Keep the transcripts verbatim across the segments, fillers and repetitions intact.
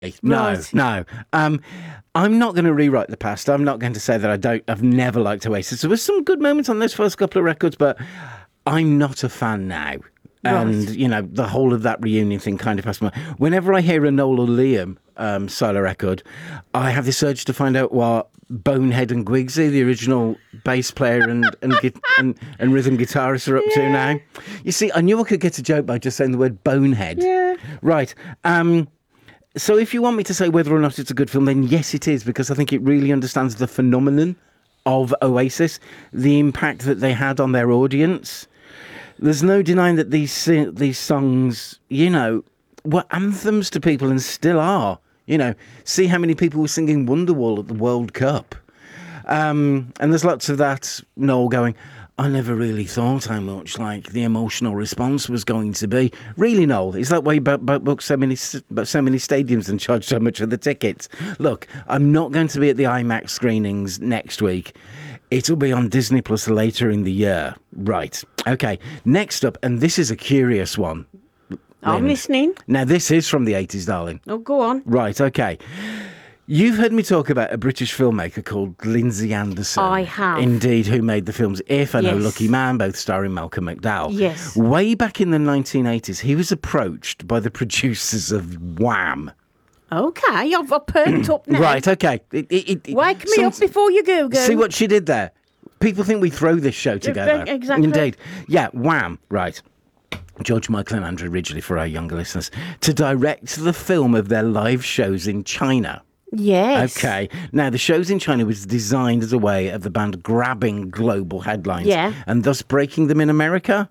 No, Right. no. Um, I'm not going to rewrite the past. I'm not going to say that I don't. I've never liked Oasis. There were some good moments on those first couple of records, but I'm not a fan now. And Right. you know, the whole of that reunion thing kind of passed my. Whenever I hear a Noel or Liam um, solo record, I have this urge to find out what Bonehead and Gwigsy, the original bass player and and, gui- and and rhythm guitarist, are up to now. You see, I knew I could get a joke by just saying the word Bonehead. Yeah. Right. Um, so if you want me to say whether or not it's a good film, then yes, it is, because I think it really understands the phenomenon of Oasis, the impact that they had on their audience. There's no denying that these si- these songs, you know, were anthems to people and still are. You know, see how many people were singing Wonderwall at the World Cup. Um, and there's lots of that, Noel going, I never really thought how much like the emotional response was going to be. Really, Noel? Is that why you bu- bu- booked so many, s- bu- so many stadiums and charged so much for the tickets? Look, I'm not going to be at the IMAX screenings next week. It'll be on Disney Plus later in the year. Right. Okay. Next up, and this is a curious one. I'm Lynn. listening. Now, this is from the eighties, darling. Oh, go on. Right, okay. You've heard me talk about a British filmmaker called Lindsay Anderson. I have. Indeed, who made the films If and Oh Yes. Lucky Man, both starring Malcolm McDowell. Yes. Way back in the nineteen eighties, he was approached by the producers of Wham! Okay, I've, I've perked up now. Right, okay. It, it, it, Wake me some- up before you Google. See what she did there? People think we throw this show together. exactly. Indeed. Yeah, Wham! Right. George Michael and Andrew Ridgeley, for our younger listeners, to direct the film of their live shows in China. Yes. Okay. Now, the shows in China was designed as a way of the band grabbing global headlines Yeah. and thus breaking them in America.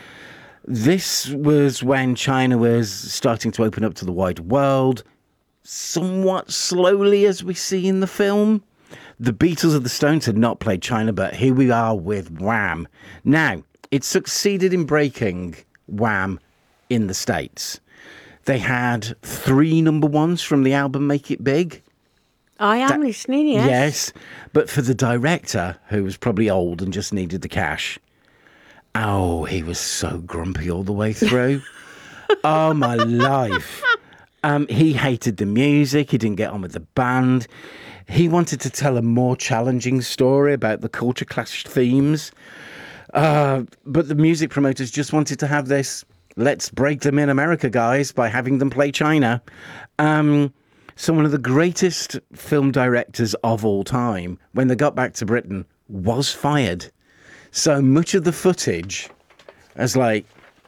This was when China was starting to open up to the wide world, somewhat slowly, as we see in the film. The Beatles of the Stones had not played China, but here we are with Wham! Now, it succeeded in breaking Wham! In the States. They had three number ones from the album Make It Big. I am listening, yes. Yes, but for the director, who was probably old and just needed the cash, oh, he was so grumpy all the way through. Oh, my life. Um, he hated the music. He didn't get on with the band. He wanted to tell a more challenging story about the culture clash themes. Uh, but the music promoters just wanted to have this, let's break them in America, guys, by having them play China. Um... So one of the greatest film directors of all time, when they got back to Britain, was fired. So much of the footage has like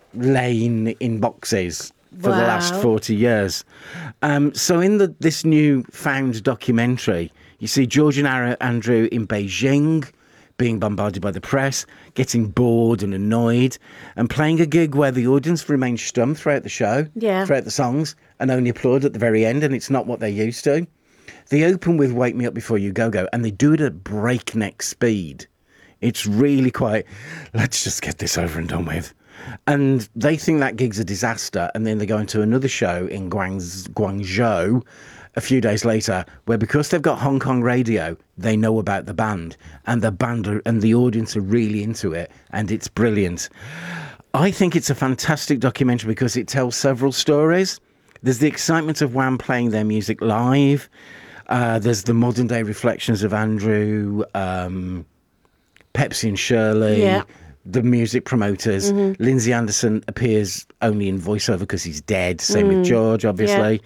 lain in boxes for the last Wow. forty years. Um, so in the this new found documentary, you see George and Ara- Andrew in Beijing, being bombarded by the press, getting bored and annoyed, and playing a gig where the audience remained stum throughout the show, Yeah. throughout the songs, and only applaud at the very end, and it's not what they're used to. They open with Wake Me Up Before You Go Go, and they do it at breakneck speed. It's really quite, let's just get this over and done with. And they think that gig's a disaster, and then they go into another show in Guangz- Guangzhou a few days later, where because they've got Hong Kong radio, they know about the band, and the band are, and the audience are really into it, and it's brilliant. I think it's a fantastic documentary because it tells several stories. There's the excitement of Wham playing their music live. Uh, there's the modern day reflections of Andrew, um, Pepsi and Shirley, Yeah. the music promoters. Lindsay Anderson appears only in voiceover because he's dead. Same with George, obviously.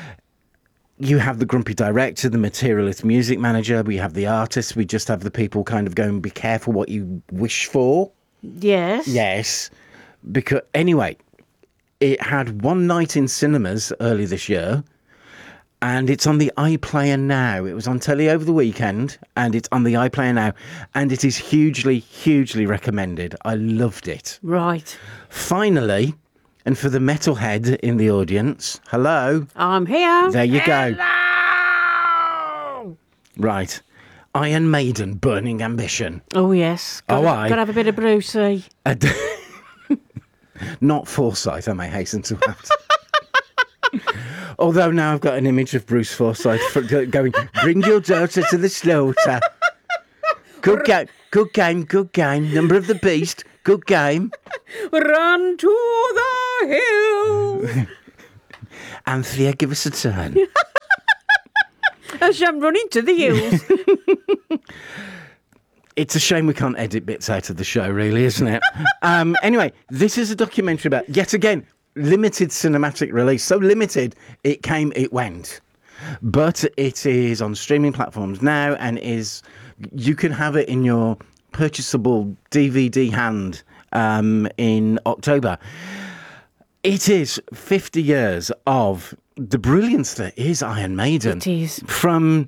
You have the grumpy director, the materialist music manager. We have the artists. We just have the people kind of going, be careful what you wish for. Yes. Yes. Because, anyway, it had one night in cinemas early this year, and it's on the iPlayer now. It was on telly over the weekend, and it's on the iPlayer now, and it is hugely, hugely recommended. I loved it. Right. Finally, and for the metalhead in the audience, hello, I'm here. there you go. Hello. Right. Iron Maiden, Burning Ambition. Oh, yes. Oh, Gotta, aye. Gotta have a bit of Brucey. Uh, Not Forsyth, I may hasten to add. Although now I've got an image of Bruce Forsyth for, going, bring your daughter to the slaughter. Good game, good game, good game. Number of the beast, good game. Run to the hill. Anthea, give us a turn. As I'm running to the hills. It's a shame we can't edit bits out of the show, really, isn't it? um, anyway, this is a documentary about, yet again, limited cinematic release. So limited, it came, it went. But it is on streaming platforms now and is, you can have it in your purchasable D V D hand um, in October. It is fifty years of the brilliance that is Iron Maiden. It is. From,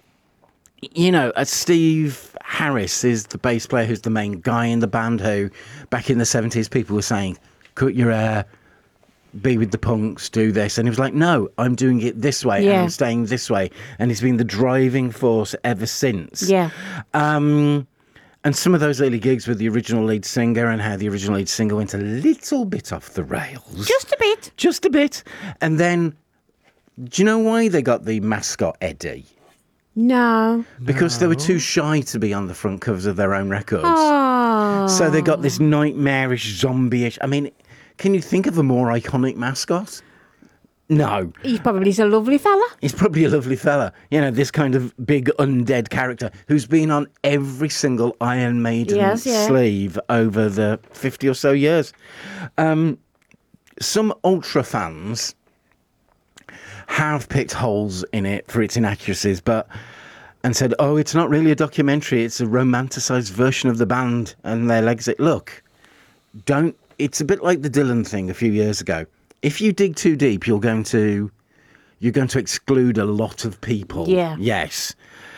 you know, uh, Steve Harris is the bass player who's the main guy in the band who, back in the seventies, people were saying, cut your hair, be with the punks, do this. And he was like, no, I'm doing it this way Yeah. and I'm staying this way. And he's been the driving force ever since. Yeah. Um, and some of those early gigs with the original lead singer and how the original lead singer went a little bit off the rails. Just a bit. Just a bit. And then, do you know why they got the mascot Eddie? No. Because they were too shy to be on the front covers of their own records. Oh. So they got this nightmarish, zombie-ish. I mean, can you think of a more iconic mascot? No. He probably is a lovely fella. He's probably a lovely fella. You know, this kind of big undead character who's been on every single Iron Maiden Yes, yeah. sleeve over the fifty or so years. Um, some ultra fans have picked holes in it for its inaccuracies, but and said, oh, it's not really a documentary, it's a romanticised version of the band and their legacy. Look, don't, it's a bit like the Dylan thing a few years ago. If you dig too deep, you're going to you're going to exclude a lot of people. Yeah. Yes.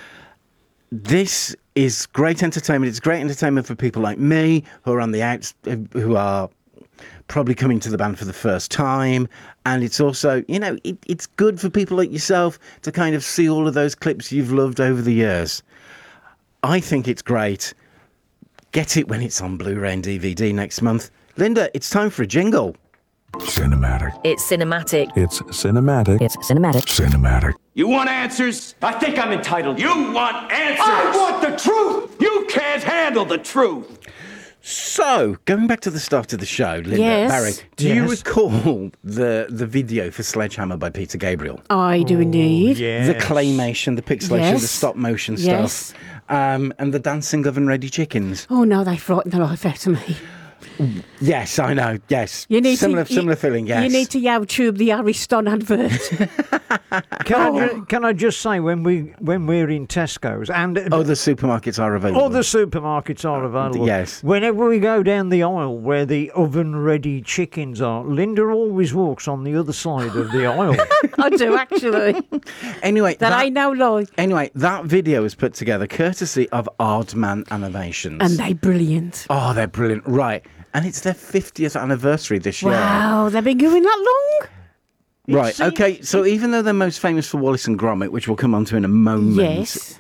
This is great entertainment. It's great entertainment for people like me who are on the outs, who are probably coming to the band for the first time. And it's also, you know, it, it's good for people like yourself to kind of see all of those clips you've loved over the years. I think it's great. Get it when it's on Blu-ray and D V D next month. Linda, it's time for a jingle. Cinematic. It's cinematic. It's cinematic. It's cinematic. Cinematic. You want answers? I think I'm entitled. You want answers? I want the truth! You can't handle the truth! So, going back to the start of the show, Linda, Yes. Barry, do you Yes. recall the the video for Sledgehammer by Peter Gabriel? I do indeed. Yes. The claymation, the pixelation, the Yes. stop motion Yes. stuff, um, and the dancing oven ready chickens. Oh no, they frightened the life out of me. Yes, I know. Yes, You need similar to, similar you, feeling. Yes, You need to YouTube the Ariston advert. Can, Oh. I ju- can I just say, when, we, when we're in Tesco's, and other supermarkets are available. other supermarkets are available. Yes. Whenever we go down the aisle where the oven-ready chickens are, Linda always walks on the other side of the aisle. I do actually. Anyway, That I know like. Anyway, that video was put together courtesy of Aardman Animations. And they brilliant. oh, they're brilliant. Right, and it's their fiftieth anniversary this year. Wow, they've been going that long? Right, okay, so even though they're most famous for Wallace and Gromit, which we'll come on to in a moment, Yes.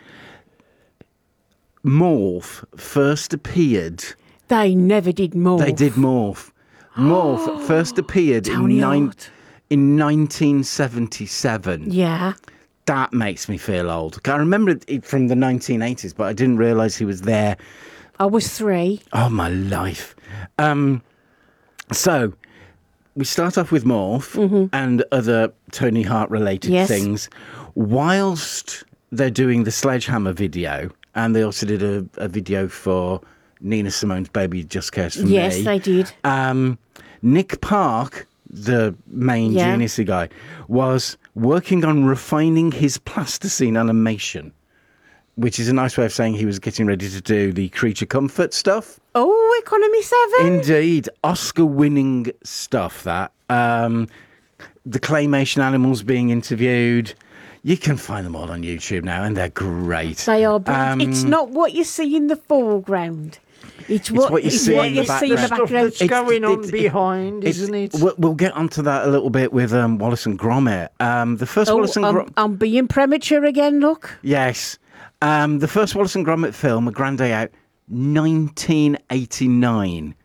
Morph first appeared. They never did more. They did Morph. Morph first appeared in, Tony nine, Hawk. in nineteen seventy-seven. Yeah. That makes me feel old. I remember it from the nineteen eighties, but I didn't realise he was there. I was three. Oh, my life. Um, so, we start off with Morph and other Tony Hart-related Yes. things. Whilst they're doing the Sledgehammer video, and they also did a, a video for Nina Simone's Baby Just Cares For Yes, Me. they did. Um, Nick Park, the main Yeah. Geniusy guy, was working on refining his plasticine animation, which is a nice way of saying he was getting ready to do the Creature Comfort stuff. Oh, Economy seven. Indeed, Oscar-winning stuff, that. Um, the claymation animals being interviewed. You can find them all on YouTube now, and they're great. They are. brilliant. Um, It's not what you see in the foreground. It's what, what you it's see what in you the see in the background. Stuff background. that's It's- going on it's- behind, It's- isn't it? We'll, we'll get onto that a little bit with um, Wallace and Gromit. Um, the first Oh, Wallace and I'm, Gromit... I'm being premature again, look. Yes. Um, the first Wallace and Gromit film, A Grand Day Out, nineteen eighty-nine.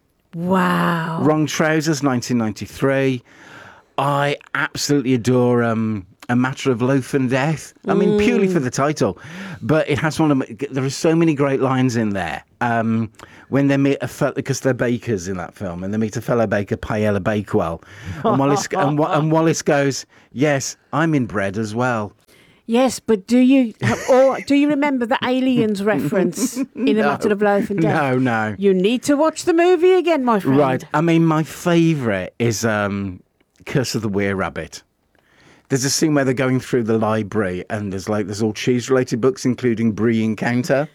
Wow. Wrong Trousers, nineteen ninety-three. I absolutely adore um, A Matter of Loaf and Death. I mean, purely for the title, but it has one of my, there are so many great lines in there. Um, when they meet a fellow, because they're bakers in that film, and they meet a fellow baker, Paella Bakewell, and Wallace and, Wa- and Wallace goes, "Yes, I'm in bread as well." Yes, but do you or do you remember the Aliens reference in A Matter of Life and Death? No, no. You need to watch the movie again, my friend. Right. I mean, my favourite is um, Curse of the Were-Rabbit. There's a scene where they're going through the library and there's like there's all cheese related books, including Brie Encounter.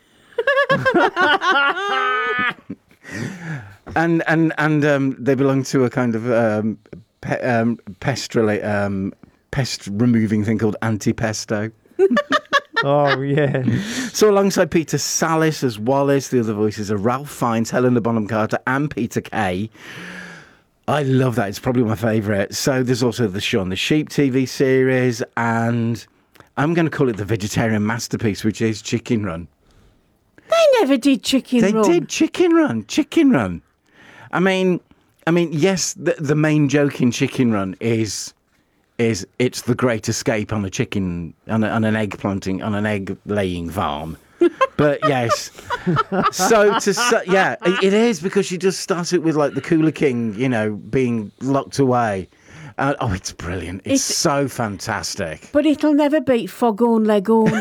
and and and um, they belong to a kind of um, pe- um, pest rela- um, pest removing thing called Antipesto. Oh, yeah. So alongside Peter Sallis as Wallace, the other voices are Ralph Fiennes, Helena Bonham Carter, and Peter Kay. I love that. It's probably my favourite. So there's also the Shaun the Sheep T V series, and I'm going to call it the vegetarian masterpiece, which is Chicken Run. They never did Chicken They Run. did Chicken Run. Chicken Run. I mean, I mean, yes, the, the main joke in Chicken Run is is it's the great escape on a chicken on, a, on an egg planting on an egg laying farm. But yes, so to so, yeah, it is because she just starts it with like the Cooler King, you know, being locked away. Uh, oh, it's brilliant! It's, it's so fantastic. But it'll never beat Foghorn Leghorn.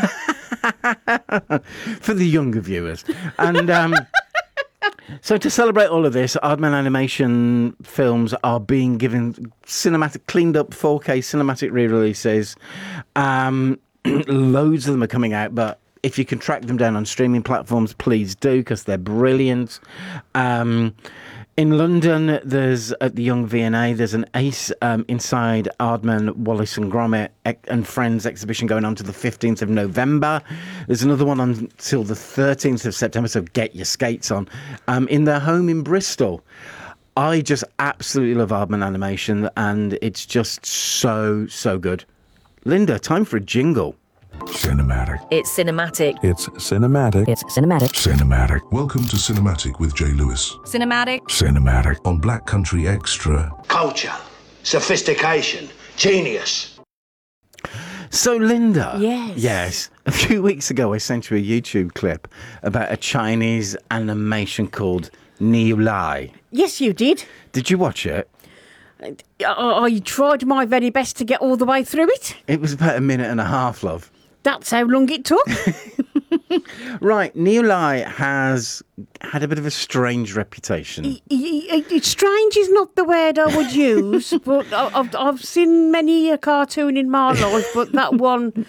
For the younger viewers, and um, so to celebrate all of this, Aardman Animation films are being given cinematic, cleaned up four K cinematic re-releases. Um, loads of them are coming out, but if you can track them down on streaming platforms, please do, because they're brilliant. Um, in London, there's at the Young V and A, there's an Ace um, Inside Aardman, Wallace and Gromit and Friends exhibition going on to the fifteenth of November. There's another one until the thirteenth of September, so get your skates on. Um, in their home in Bristol. I just absolutely love Aardman Animation, and it's just so, so good. Linda, time for a jingle. Cinematic. It's cinematic. It's cinematic. It's cinematic. Cinematic. Welcome to Cinematic with Jay Lewis Cinematic. Cinematic. on Black Country Extra. Culture, sophistication, genius. So, Linda. Yes. Yes. A few weeks ago, I sent you a YouTube clip about a Chinese animation called Niu Lai. Yes, you did. Did you watch it? I, I tried my very best to get all the way through it. It was about a minute and a half, love. That's how long it took. Right, Niu Lai has had a bit of a strange reputation. Y- y- y- Strange is not the word I would use, but I- I've, I've seen many a cartoon in my life, but that one,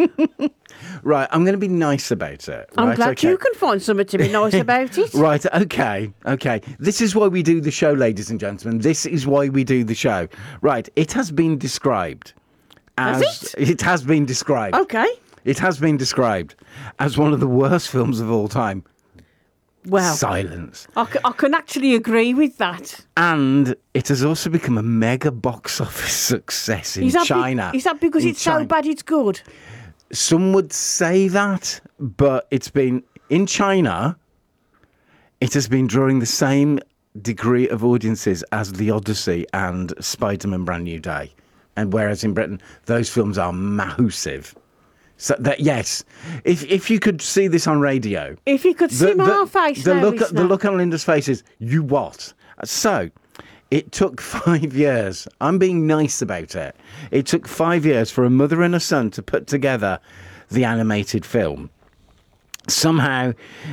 Right, I'm going to be nice about it. I'm right, glad okay. you can find something to be nice about it. Right, okay, okay. This is why we do the show, ladies and gentlemen. This is why we do the show. Right, it has been described as... Has it? It has been described. Okay. It has been described as one of the worst films of all time. Well, Silence. I, c- I can actually agree with that. And it has also become a mega box office success in Is that be- China. is that because In it's China. so bad it's good? Some would say that, but it's been in China. It has been drawing the same degree of audiences as The Odyssey and Spider-Man: Brand New Day, and whereas in Britain those films are massive. So that yes, if if you could see this on radio, If you could see my face the now, look listener. the look on Linda's face is you what? So it took five years. I'm being nice about it. It took five years for a mother and a son to put together the animated film. Somehow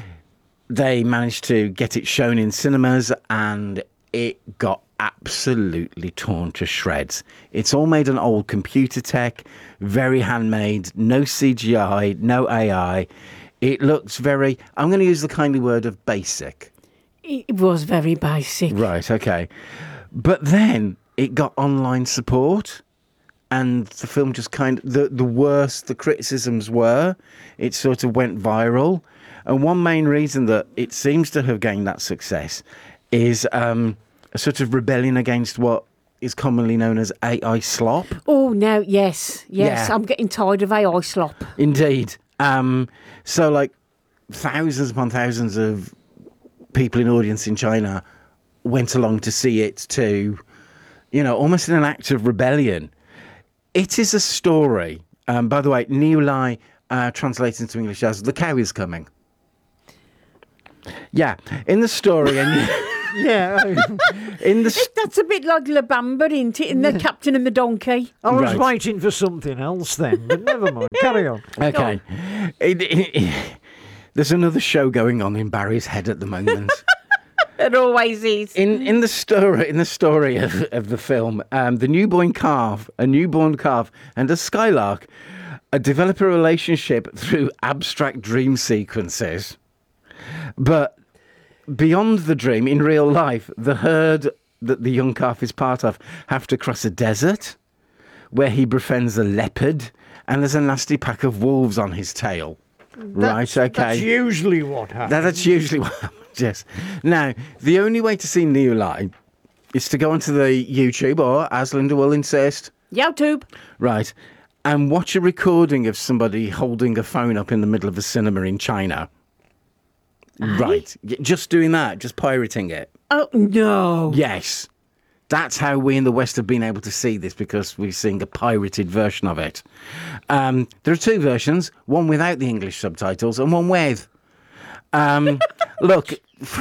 they managed to get it shown in cinemas, and it got absolutely torn to shreds. It's all made on old computer tech, very handmade, no C G I, no A I. It looks very, I'm going to use the kindly word of basic. It was very basic. Right, okay. But then it got online support, and the film just kind of, the, the worse the criticisms were, it sort of went viral. And one main reason that it seems to have gained that success is um, a sort of rebellion against what is commonly known as A I slop. Oh, no, yes, yes. Yeah. I'm getting tired of A I slop. Indeed. Um, so, like, thousands upon thousands of people in audience in China went along to see it to, you know, almost in an act of rebellion. It is a story. Um, by the way, Niulai uh, translates into English as "the cow is coming." Yeah, in the story, and Yeah. in the s- That's a bit like La Bamba, isn't it? In the Captain and the Donkey. I was Right. waiting for something else then, but never mind. Carry on. okay, It- it- it- there's another show going on in Barry's head at the moment. It always is. In in the story in the story of, of the film, um, the newborn calf, a newborn calf, and a skylark, uh, develop a relationship through abstract dream sequences. But beyond the dream, in real life, the herd that the young calf is part of have to cross a desert, where he befriends a leopard, and there's a nasty pack of wolves on his tail. right? Okay. That's usually what happens. That, that's usually what happens, yes. Now, the only way to see Niulai is to go onto the YouTube, or as Linda will insist, YouTube. right, and watch a recording of somebody holding a phone up in the middle of a cinema in China. Right. Y- Just doing that, just pirating it. Oh, no. Yes. That's how we in the West have been able to see this, because we're seeing a pirated version of it. Um, there are two versions, one without the English subtitles and one with. Um, look,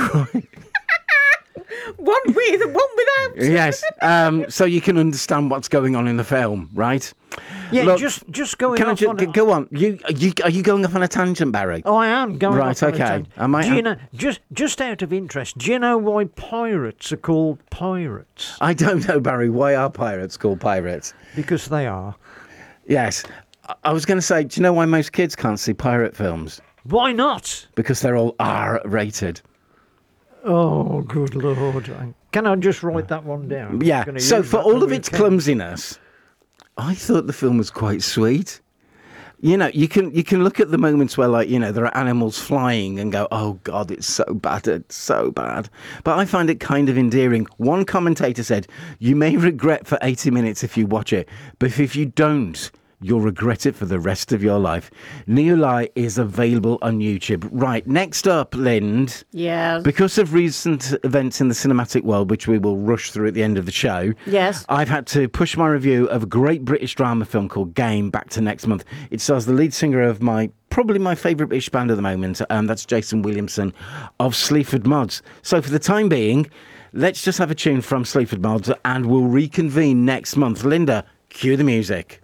One with and one without. yes, um, so you can understand what's going on in the film, right? Yeah, Look, just just going Can I off just on a- go on? You, are you are you going off on a tangent, Barry? Oh, I am going Right, off on a okay. tangent. I might Do you have- know, just just out of interest, do you know why pirates are called pirates? I don't know, Barry. Why are pirates called pirates? Because they are. Yes, I- I was going to say, do you know why most kids can't see pirate films? Why not? Because they're all R rated. Oh, good lord! Can I just write that one down? I'm Yeah. gonna So use for that all on of the its weekend. clumsiness, I thought the film was quite sweet. You know, you can you can look at the moments where, like, you know, there are animals flying and go, oh God, it's so bad, it's so bad. But I find it kind of endearing. One commentator said, you may regret for eighty minutes if you watch it, but if you don't, you'll regret it for the rest of your life. Niulai is available on YouTube. Right, next up, Lind. Yes. Because of recent events in the cinematic world, which we will rush through at the end of the show, Yes. I've had to push my review of a great British drama film called Game back to next month. It stars the lead singer of my probably my favourite British band at the moment, and that's Jason Williamson of Sleaford Mods. So for the time being, let's just have a tune from Sleaford Mods, and we'll reconvene next month. Linda, cue the music.